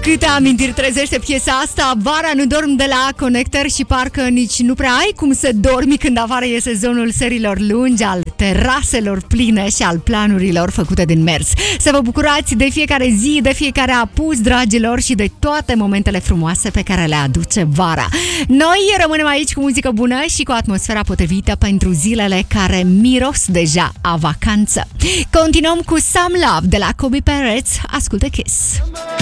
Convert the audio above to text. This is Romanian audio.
Câte amintiri trezește piesa asta. Vara nu dorm de la Connector și parcă nici nu prea ai cum să dormi când afară e sezonul serilor lungi, al teraselor pline și al planurilor făcute din mers. Să vă bucurați de fiecare zi, de fiecare apus, dragilor, și de toate momentele frumoase pe care le aduce vara. Noi rămânem aici cu muzică bună și cu atmosfera potrivită pentru zilele care miros deja a vacanță. Continuăm cu Some Love de la Kobe Perez. Ascultă Kiss.